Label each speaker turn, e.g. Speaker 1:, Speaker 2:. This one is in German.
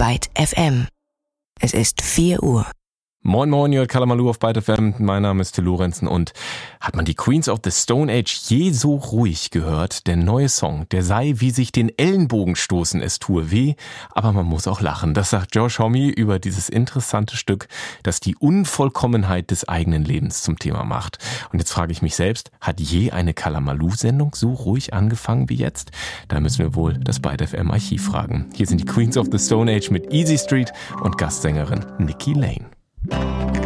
Speaker 1: Byte FM. Es ist 4 Uhr.
Speaker 2: Moin Moin, ihr hört Kalamaloo auf Byte FM. Mein Name ist Till Lorenzen und hat man die Queens of the Stone Age je so ruhig gehört? Der neue Song, der sei wie sich den Ellenbogen stoßen, es tue weh, aber man muss auch lachen. Das sagt Josh Homme über dieses interessante Stück, das die Unvollkommenheit des eigenen Lebens zum Thema macht. Und jetzt frage ich mich selbst, hat je eine Kalamaloo-Sendung so ruhig angefangen wie jetzt? Da müssen wir wohl das Byte FM Archiv fragen. Hier sind die Queens of the Stone Age mit Easy Street und Gastsängerin Nikki Lane.